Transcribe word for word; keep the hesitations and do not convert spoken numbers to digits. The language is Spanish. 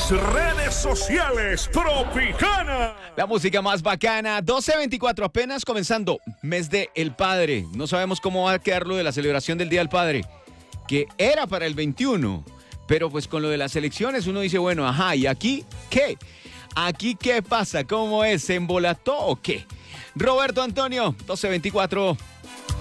las redes sociales Tropicana. La música más bacana, doce veinticuatro, apenas comenzando, mes de El Padre. No sabemos cómo va a quedar lo de la celebración del Día del Padre, que era para el veintiuno, pero pues con lo de las elecciones uno dice, bueno, ajá, ¿y aquí qué? ¿Aquí qué pasa? ¿Cómo es? ¿Se embolató o qué? Roberto Antonio, doce veinticuatro.